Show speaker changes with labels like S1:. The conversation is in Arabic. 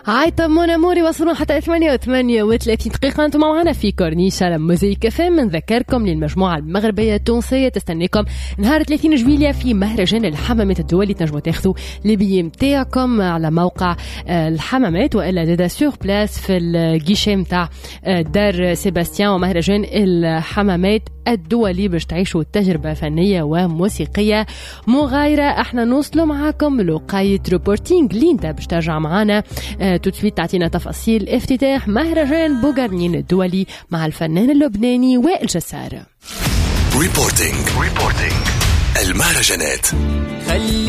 S1: عايطة منى موري وصلنا حتى 38 دقيقة. أنتم معنا في كورنيش على موزيك FM. نذكركم للمجموعة المغربية التونسية تستنيكم نهار 30 جويلية في مهرجان الحمامات الدولي. تنجموا تاخذوا البي متاعكم على موقع الحمامات وإلا دادا سور بلاس في الجيشي متاع دار سيباستيان ومهرجان الحمامات الدولي باش تعيشوا تجربة فنية وموسيقية مغايرة. احنا نوصلوا معاكم لوقاية ريبورتينغ ليندا باش ترجع معانا تتفيد تعطينا تفاصيل افتتاح مهرجان بوغارنين الدولي مع الفنان اللبناني وائل جسار.
S2: ريبورتينغ المهرجانات.